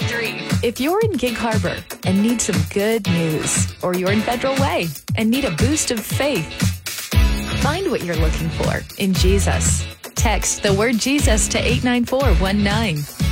Street. If you're in Gig Harbor and need some good news, or you're in Federal Way and need a boost of faith, find what you're looking for in Jesus. Text the word Jesus to 89419.